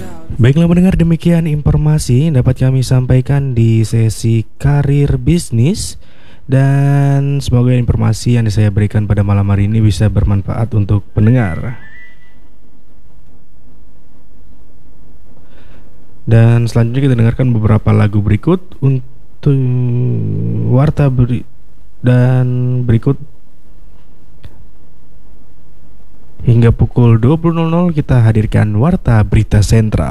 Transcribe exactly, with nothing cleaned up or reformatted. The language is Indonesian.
Baiklah mendengar, demikian informasi yang dapat kami sampaikan di sesi karir bisnis. Dan semoga informasi yang saya berikan pada malam hari ini bisa bermanfaat untuk pendengar. Dan selanjutnya kita dengarkan beberapa lagu berikut untuk warta beri dan berikut hingga pukul dua puluh kita hadirkan Warta Berita Sentral.